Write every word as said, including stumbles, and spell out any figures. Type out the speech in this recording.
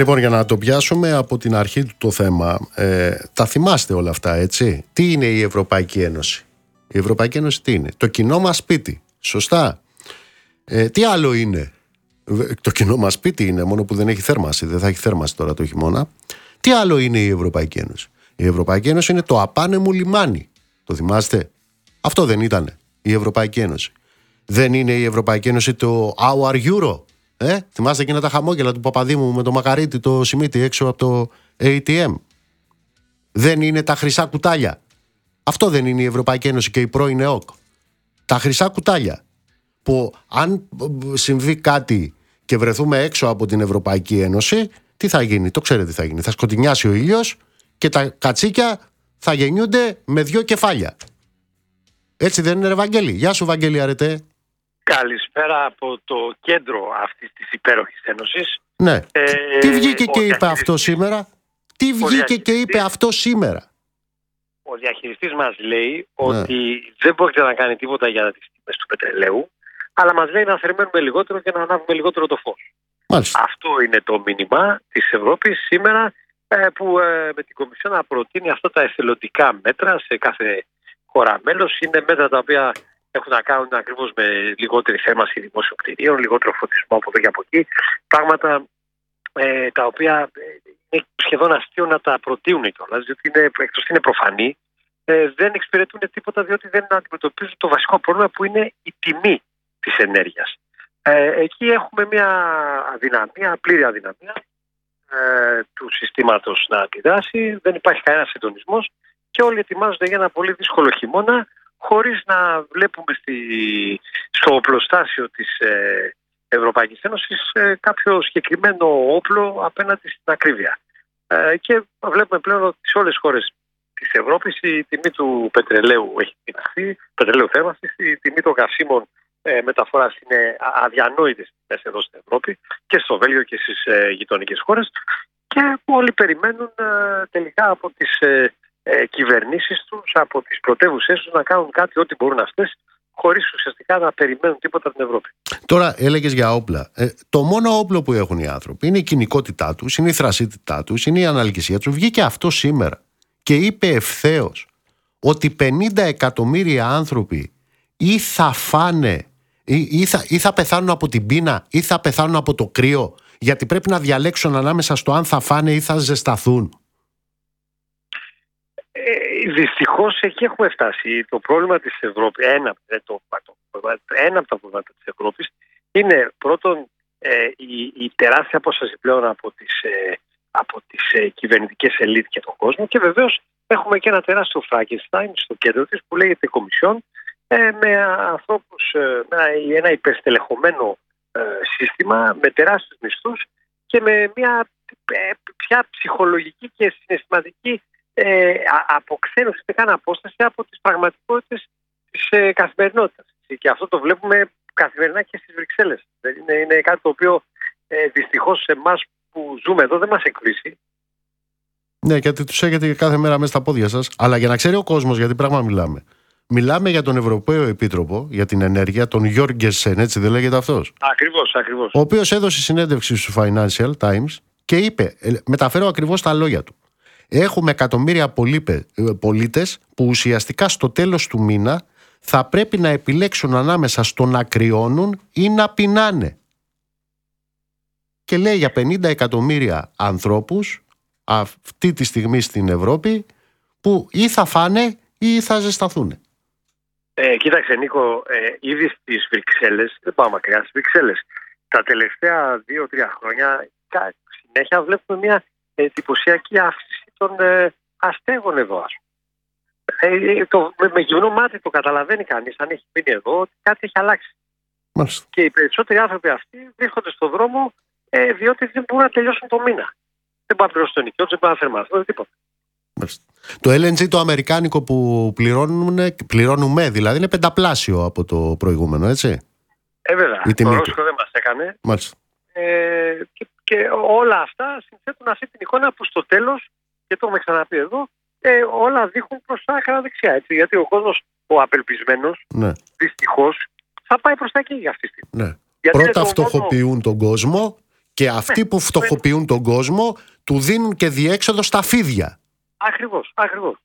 Λοιπόν, για να το πιάσουμε από την αρχή του το θέμα, ε, τα θυμάστε όλα αυτά, έτσι? Τι είναι η Ευρωπαϊκή Ένωση? Η Ευρωπαϊκή Ένωση τι είναι? Το κοινό μας σπίτι, σωστά? Ε, τι άλλο είναι? Το κοινό μας σπίτι είναι, μόνο που δεν έχει θέρμανση, δεν θα έχει θέρμανση τώρα το χειμώνα. Τι άλλο είναι η Ευρωπαϊκή Ένωση? Η Ευρωπαϊκή Ένωση είναι το απάνεμο λιμάνι. Το θυμάστε? Αυτό δεν ήτανε η Ευρωπαϊκή Ένωση? Δεν είναι η Ευρωπαϊκή Ένωση το Our Euro? Ε, θυμάστε εκείνα τα χαμόγελα του Παπαδήμου με το Μακαρίτη το Σιμίτι έξω από το έι τι εμ? Δεν είναι τα χρυσά κουτάλια? Αυτό δεν είναι η Ευρωπαϊκή Ένωση και η πρώην ΕΟΚ? Τα χρυσά κουτάλια που αν συμβεί κάτι και βρεθούμε έξω από την Ευρωπαϊκή Ένωση, τι θα γίνει? Το ξέρετε τι θα γίνει? Θα σκοτεινιάσει ο ήλιος και τα κατσίκια θα γεννιούνται με δυο κεφάλια. Έτσι δεν είναι, ρε Βαγγέλη? Γεια σου, Βαγγέλη, αρετέ. Καλησπέρα από το κέντρο αυτής της υπέροχης ένωσης. Ναι. Ε, τι βγήκε και είπε αυτό σήμερα? Τι βγήκε και είπε αυτό σήμερα? Ο διαχειριστής μας λέει ότι ναι. δεν πρόκειται να κάνει τίποτα για τις τιμές του πετρελαίου, αλλά μας λέει να θερμαίνουμε λιγότερο και να ανάβουμε λιγότερο το φως. Μάλιστα. Αυτό είναι το μήνυμα της Ευρώπης σήμερα, που με την Κομισιόν να προτείνει αυτά τα εθελοντικά μέτρα σε κάθε χώρα μέλος. Είναι μέτρα τα οποία έχουν να κάνουν ακριβώς με λιγότερη θέρμανση δημόσιων κτηρίων, λιγότερο φωτισμό από εδώ και από εκεί. Πράγματα ε, τα οποία είναι σχεδόν αστείο να τα προτείνουν κιόλας, διότι είναι, εκτός είναι προφανή, ε, δεν εξυπηρετούν τίποτα, διότι δεν αντιμετωπίζουν το βασικό πρόβλημα που είναι η τιμή της ενέργειας. Ε, εκεί έχουμε μια αδυναμία, πλήρη αδυναμία ε, του συστήματος να αντιδράσει. Δεν υπάρχει κανένα συντονισμός και όλοι ετοιμάζονται για ένα πολύ δύσκολο χειμώνα, χωρίς να βλέπουμε στη, στο οπλοστάσιο της ε, Ευρωπαϊκής Ένωσης ε, κάποιο συγκεκριμένο όπλο απέναντι στην ακρίβεια. Ε, και βλέπουμε πλέον ότι σε όλες τις χώρες της Ευρώπης η τιμή του πετρελαίου έχει τιμαχθεί, πετρελαίου θέρμανσης, η τιμή των καυσίμων ε, μεταφοράς είναι αδιανόητες τιμές εδώ στην Ευρώπη και στο Βέλγιο και στις ε, γειτονικές χώρες, και όλοι περιμένουν ε, τελικά από τις ε, ε, κυβερνήσεις τους, από τις πρωτεύουσές τους να κάνουν κάτι ό,τι μπορούν αυτές, χωρίς ουσιαστικά να περιμένουν τίποτα από την Ευρώπη. Τώρα έλεγες για όπλα. Ε, το μόνο όπλο που έχουν οι άνθρωποι είναι η κοινικότητά τους, είναι η θρασίτητά τους, είναι η αναλγησία τους. Βγήκε αυτό σήμερα και είπε ευθέως ότι πενήντα εκατομμύρια άνθρωποι ή θα φάνε ή, ή, θα, ή θα πεθάνουν από την πείνα ή θα πεθάνουν από το κρύο, γιατί πρέπει να διαλέξουν ανάμεσα στο αν θα φάνε ή θα ζεσταθούν. Ε, δυστυχώς εκεί έχουμε φτάσει. Το πρόβλημα της Ευρώπης, ένα, το, το, ένα από τα προβλήματα της Ευρώπης είναι πρώτον ε, η, η τεράστια απόσταση πλέον από τις, ε, από τις ε, κυβερνητικές ελίτ και τον κόσμο, και βεβαίως έχουμε και ένα τεράστιο Φράγκενστάιν στο κέντρο της που λέγεται Κομισιόν, ε, με ανθρώπους, ε, με ένα υπερστελεχωμένο ε, σύστημα, με τεράστιους μισθούς και με μια ε, πια ψυχολογική και συναισθηματική Ε, αποξένωση, δεν κάνει απόσταση από τις πραγματικότητες της ε, καθημερινότητας. Και αυτό το βλέπουμε καθημερινά και στις Βρυξέλλες. Είναι, είναι κάτι το οποίο ε, δυστυχώς σε εμάς που ζούμε εδώ δεν μας εκπλήσει. Ναι, γιατί τους έχετε κάθε μέρα μέσα στα πόδια σας. Αλλά για να ξέρει ο κόσμος γιατί πράγμα μιλάμε. Μιλάμε για τον Ευρωπαίο Επίτροπο για την Ενέργεια, τον Γιώργενσεν, έτσι δεν λέγεται αυτός? Ακριβώς, ακριβώς. Ο οποίος έδωσε συνέντευξη στο Financial Times και είπε, μεταφέρω ακριβώς τα λόγια του: έχουμε εκατομμύρια πολίτες που ουσιαστικά στο τέλος του μήνα θα πρέπει να επιλέξουν ανάμεσα στο να κρυώνουν ή να πεινάνε. Και λέει για πενήντα εκατομμύρια ανθρώπους αυτή τη στιγμή στην Ευρώπη που ή θα φάνε ή θα ζεσταθούν. Ε, κοίταξε Νίκο, ε, ήδη στις Βρυξέλλες, δεν πάω μακριά, στις Βρυξέλλες, τα τελευταία δύο τρία χρόνια συνέχεια βλέπουμε μια εντυπωσιακή αύξηση των ε, αστέγων εδώ. Ε, το, με, με γυμνό μάτι το καταλαβαίνει κανείς, αν έχει μείνει εδώ, ότι κάτι έχει αλλάξει. Μάλιστα. Και οι περισσότεροι άνθρωποι αυτοί βρίσκονται στον δρόμο ε, διότι δεν μπορούν να τελειώσουν το μήνα. Δεν μπορούν να πληρώσουν το νοικιό, δεν μπορούν να θερμανθούν, τίποτα. Μάλιστα. Το ελ εν τζι το αμερικάνικο που πληρώνουν, πληρώνουμε δηλαδή είναι πενταπλάσιο από το προηγούμενο, έτσι. Ε, βέβαια. Το Ρώσικο δεν μας έκανε. Μάλιστα. Ε, και, και όλα αυτά συνθέτουν αυτή την εικόνα που στο τέλος, και το έχουμε ξαναπεί εδώ, ε, όλα δείχνουν προς τα άκρα δεξιά. Έτσι, γιατί ο κόσμος, ο απελπισμένος, ναι, δυστυχώς, θα πάει προς τα εκεί για αυτή τη στιγμή. Ναι. Πρώτα φτωχοποιούν μόνο τον κόσμο Και αυτοί ναι, που φτωχοποιούν τον κόσμο του δίνουν και διέξοδο στα φίδια. Ακριβώς, ακριβώς.